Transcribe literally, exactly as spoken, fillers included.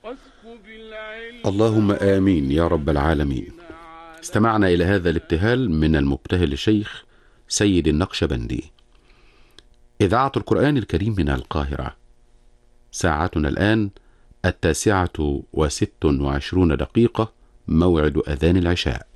اللهم آمين يا رب العالمين. استمعنا إلى هذا الابتهال من المبتهل الشيخ سيد النقشبندي. إذاعة القرآن الكريم من القاهرة. ساعتنا الآن التاسعة وست وعشرون دقيقة، موعد أذان العشاء.